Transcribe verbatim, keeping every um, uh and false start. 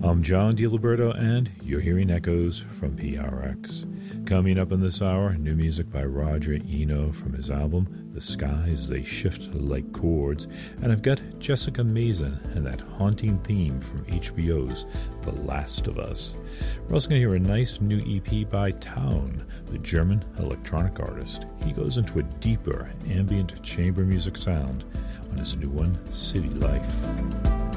I'm John DiLiberto, and you're hearing Echoes from P R X. Coming up in this hour, new music by Roger Eno from his album The Skies They Shift Like Chords, and I've got Jessica Mason and that haunting theme from H B O's The Last of Us. We're also going to hear a nice new E P by Town, the German electronic artist. He goes into a deeper ambient chamber music sound on his new one, City Life.